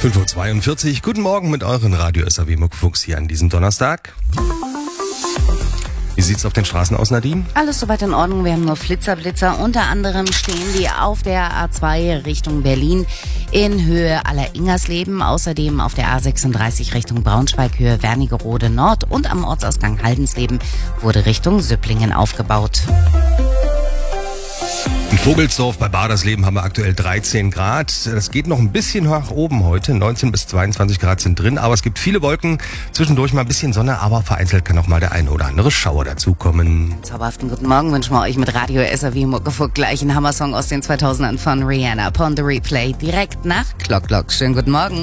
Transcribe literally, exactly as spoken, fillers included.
fünf Uhr zweiundvierzig, guten Morgen mit euren Radio S A W Muckfuchs hier an diesem Donnerstag. Wie sieht's auf den Straßen aus, Nadine? Alles soweit in Ordnung. Wir haben nur Flitzerblitzer. Unter anderem stehen die auf der A zwei Richtung Berlin in Höhe Aller-Ingersleben. Außerdem auf der A sechsunddreißig Richtung Braunschweig, Höhe Wernigerode Nord. Und am Ortsausgang Haldensleben wurde Richtung Süpplingen aufgebaut. In Vogelsdorf bei Badersleben haben wir aktuell dreizehn Grad. Das geht noch ein bisschen nach oben heute. neunzehn bis zweiundzwanzig Grad sind drin. Aber es gibt viele Wolken. Zwischendurch mal ein bisschen Sonne. Aber vereinzelt kann auch mal der ein oder andere Schauer dazukommen. Zauberhaften guten Morgen wünschen wir euch mit Radio S A W Muckefuck gleich einen Hammersong aus den zweitausendern von Rihanna. Upon the Replay direkt nach Clock Clock. Schönen guten Morgen.